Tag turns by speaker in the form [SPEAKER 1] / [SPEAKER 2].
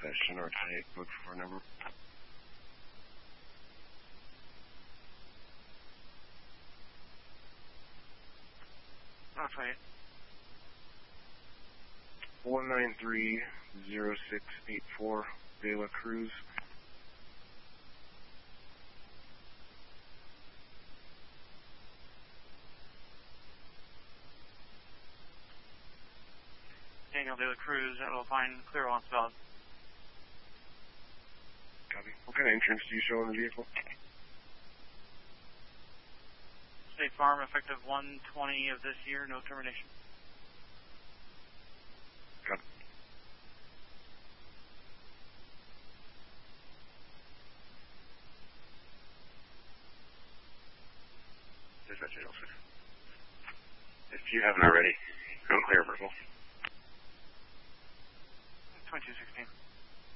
[SPEAKER 1] session or type, look for a number.
[SPEAKER 2] Okay.
[SPEAKER 1] 1930684 De La Cruz.
[SPEAKER 2] Daniel De La Cruz, that'll find clear on spot.
[SPEAKER 1] Copy. What kind of insurance do you show on the vehicle?
[SPEAKER 2] State Farm, effective 1/20 of this year, no termination.
[SPEAKER 1] Copy. Dispatch 806. If you haven't already, go clear, verbal.
[SPEAKER 2] 2216.